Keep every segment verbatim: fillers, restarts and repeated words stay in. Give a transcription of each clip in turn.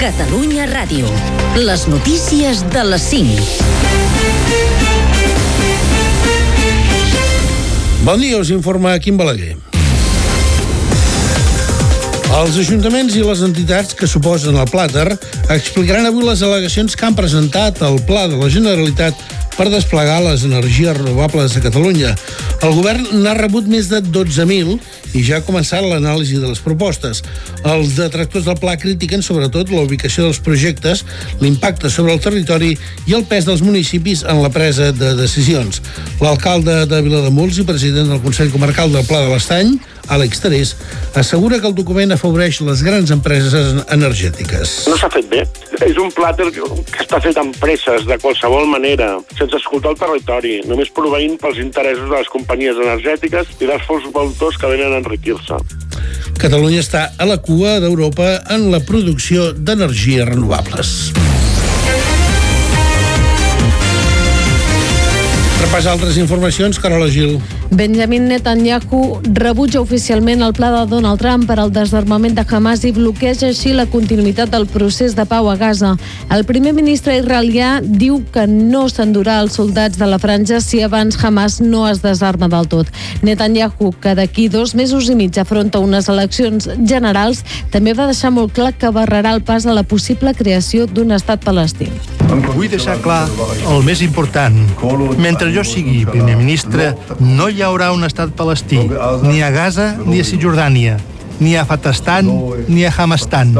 Catalunya Ràdio. Les notícies de les cinc. Bon dia, us informa Quim Balaguer. Els ajuntaments i les entitats que suposen el Plàter explicaran avui les al·legacions que han presentat al Pla de la Generalitat per desplegar les energies renovables a Catalunya. El govern n'ha rebut més de dotze mil i ja ha començat l'anàlisi de les propostes. Els detractors del pla critiquen sobretot la ubicació dels projectes, l'impacte sobre el territori i el pes dels municipis en la presa de decisions. L'alcalde de Vilademuls i president del Consell Comarcal del Pla de l'Estany, Àlex Terés, assegura que el document afavoreix les grans empreses energètiques. No s'ha fet bé. És un plàter que està fet amb presses, de qualsevol manera, sense escoltar el territori, només proveint pels interessos de les companyies energètiques i dels fons voltors que venen a enriquir-se. Catalunya està a la cua d'Europa en la producció d'energies renovables. Repàs altres informacions, Carola Gil. Benjamin Netanyahu rebutja oficialment el pla de Donald Trump per al desarmament de Hamas i bloqueja així la continuïtat del procés de pau a Gaza. El primer ministre israelià diu que no s'endurà els soldats de la franja si abans Hamas no es desarma del tot. Netanyahu, que d'aquí dos mesos i mig afronta unes eleccions generals, també va deixar molt clar que barrarà el pas a la possible creació d'un estat palestí. Vull deixar clar el més important. Mentre jo sigui primer ministre, no hi haurà un estat palestí, ni a Gaza ni a Cisjordània, ni a Fatastan ni a Hamastan.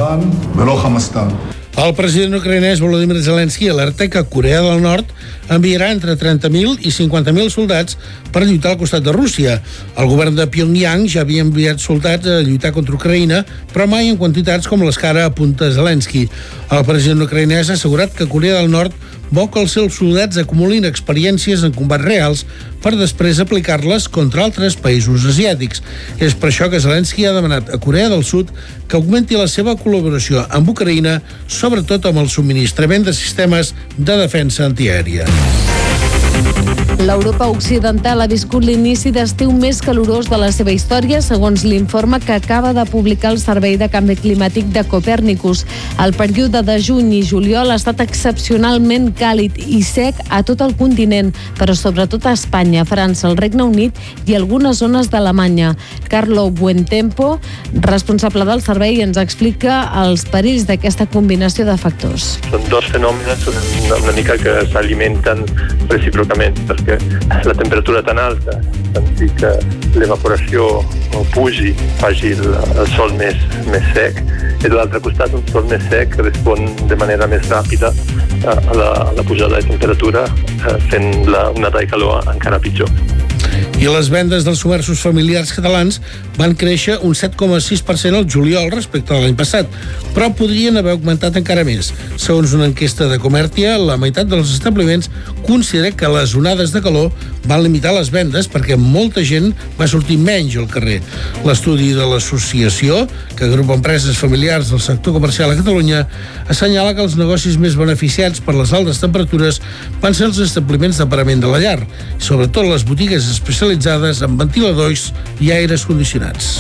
El president ucraïnès Volodymyr Zelensky alerta que Corea del Nord enviarà entre trenta mil i cinquanta mil soldats per lluitar al costat de Rússia. El govern de Pyongyang ja havia enviat soldats a lluitar contra Ucraïna, però mai en quantitats com les que ara apunta Zelensky. El president ucraïnès ha assegurat que Corea del Nord vol que els seus soldats acumulin experiències en combats reals per després aplicar-les contra altres països asiàtics. És per això que Zelensky ha demanat a Corea del Sud que augmenti la seva col·laboració amb Ucraïna, sobretot amb el subministrament de sistemes de defensa antiaèria. L'Europa occidental ha viscut l'inici d'estiu més calorós de la seva història, segons l'informe que acaba de publicar el Servei de Canvi Climàtic de Copèrnicus. El període de juny i juliol ha estat excepcionalment càlid i sec a tot el continent, però sobretot a Espanya, França, el Regne Unit i algunes zones d'Alemanya. Carlo Buentempo, responsable del servei, ens explica els perills d'aquesta combinació de factors. Són dos fenòmens una, una mica que s'alimenten recíprocament, perquè la temperatura tan alta fan que l'evaporació pugi, faci el, el sol més, més sec, i de l'altre costat un sol més sec respon de manera més ràpida a la, a la pujada de temperatura, fent la onada de calor encara pitjor. I les vendes dels comerços familiars catalans van créixer un set coma sis per cent al juliol respecte a l'any passat, però podrien haver augmentat encara més. Segons una enquesta de Comertia, la meitat dels establiments considera que les onades de calor van limitar les vendes perquè molta gent va sortir menys al carrer. L'estudi de l'associació, que agrupa empreses familiars del sector comercial a Catalunya, assenyala que els negocis més beneficiats per les altes temperatures van ser els establiments de parament de la llar, i sobretot les botigues especialitzades en ventiladors i aires condicionats.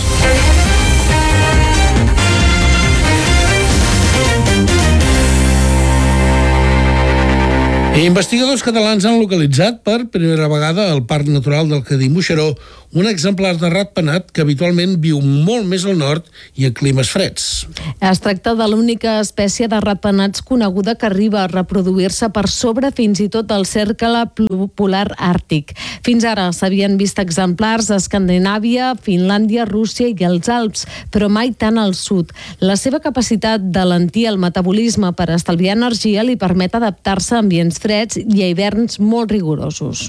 Investigadors catalans han localitzat per primera vegada al Parc Natural del Cadí-Moixeró un exemplar de ratpenat que habitualment viu molt més al nord i en climes freds. Es tracta de l'única espècie de ratpenats coneguda que arriba a reproduir-se per sobre fins i tot del cercle polar àrtic. Fins ara s'havien vist exemplars a Escandinàvia, Finlàndia, Rússia i els Alps, però mai tant al sud. La seva capacitat d'alentir el metabolisme per estalviar energia li permet adaptar-se a ambients freds i a hiverns molt rigorosos.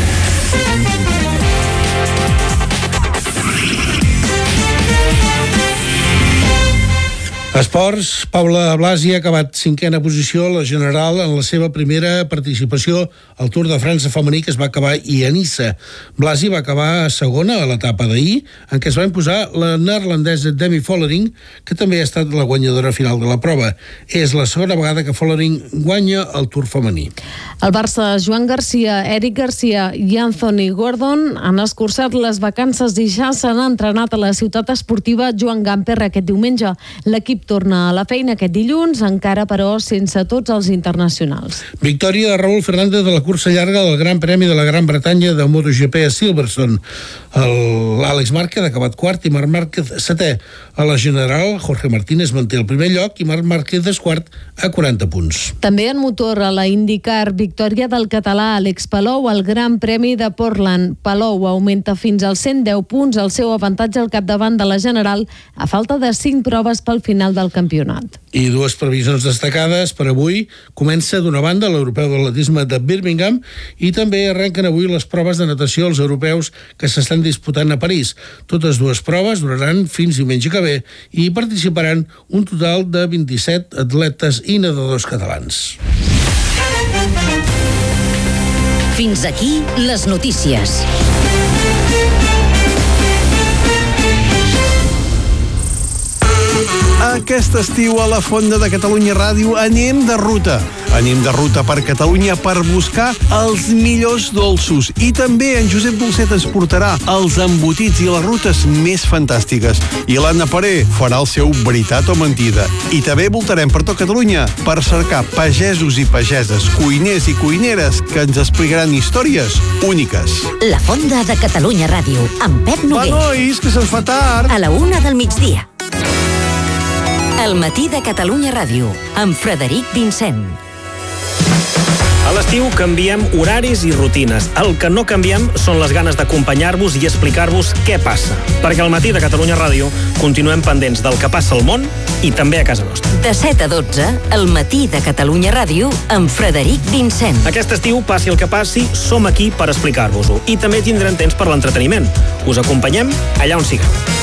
Esports, Paula Blasi ha acabat cinquena posició a la general en la seva primera participació al Tour de França femení que es va acabar ahir a Niça. Blasi va acabar segona a l'etapa d'ahir, en què es va imposar la neerlandesa Demi Vollering, que també ha estat la guanyadora final de la prova. És la segona vegada que Vollering guanya el Tour femení. El Barça, Joan Garcia, Eric Garcia i Anthony Gordon han escurçat les vacances i ja s'han entrenat a la ciutat esportiva Joan Gamper aquest diumenge. L'equip l'equip torna a la feina aquest dilluns, encara però sense tots els internacionals. Victòria de Raúl Fernández de la cursa llarga del Gran Premi de la Gran Bretanya de MotoGP a Silverstone. L'Àlex Márquez ha acabat quart i Marc Márquez setè. A la general, Jorge Martínez manté el primer lloc i Marc Márquez és quart a quaranta punts. També en motor a la IndyCar, victòria del català Àlex Palou al Gran Premi de Portland. Palou augmenta fins als cent deu punts el seu avantatge al capdavant de la general a falta de cinc proves pel final del campionat. I dues previsions destacades per avui. Comença d'una banda l'Europeu d'Atletisme de Birmingham i també arrenquen avui les proves de natació als europeus que s'estan disputant a París. Totes dues proves duraran fins diumenge que ve i participaran un total de vint-i-set atletes i nedadors catalans. Fins aquí les notícies. Aquest estiu a la Fonda de Catalunya Ràdio anem de ruta. Anem de ruta per Catalunya per buscar els millors dolços. I també en Josep Dolcet ens portarà els embotits i les rutes més fantàstiques. I l'Anna Paré farà el seu veritat o mentida. I també voltarem per tot Catalunya per cercar pagesos i pageses, cuiners i cuineres que ens explicaran històries úniques. La Fonda de Catalunya Ràdio, amb Pep Noguer. Va, nois, que se'ns fa tard. A la una del migdia. El matí de Catalunya Ràdio, amb Frederic Vincent. A l'estiu canviem horaris i rutines. El que no canviem són les ganes d'acompanyar-vos i explicar-vos què passa. Perquè al matí de Catalunya Ràdio continuem pendents del que passa al món i també a casa nostra. De set a dotze, el matí de Catalunya Ràdio, amb Frederic Vincent. Aquest estiu, passi el que passi, som aquí per explicar-vos-ho. I també tindrem temps per l'entreteniment. Us acompanyem allà on sigueu.